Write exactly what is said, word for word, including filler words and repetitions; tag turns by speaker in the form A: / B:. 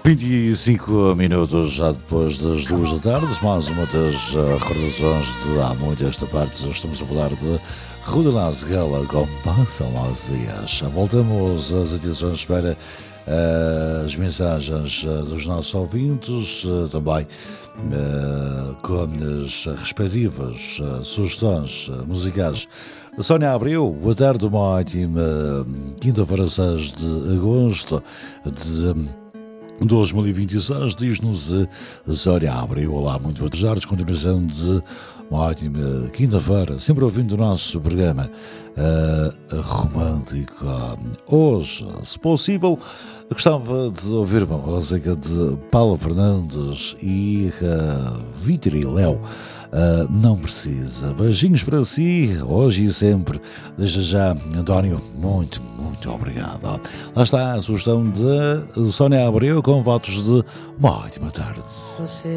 A: vinte e cinco minutos já depois das duas da tarde, mais uma das uh, recordações de há muito esta parte. Estamos a falar de Rudolaz Gala com Passam os Dias. Voltamos às edições para uh, as mensagens uh, dos nossos ouvintes, uh, também uh, com as respectivas uh, sugestões uh, musicais. Sónia Abreu, boa tarde, uma ótima quinta-feira, seis de agosto de dois mil e vinte e seis, diz-nos a Sónia Abreu. Olá, muito boa tarde, continuação de uma ótima quinta-feira, sempre ouvindo o nosso programa uh, romântico. Hoje, se possível, gostava de ouvir uma música de Paula Fernandes e uh, Vítor e Léo. Uh, não precisa. Beijinhos para si, hoje e sempre. Desde já, António, muito, muito obrigado. Lá está a sugestão de Sónia Abreu com votos de uma ótima tarde.
B: Você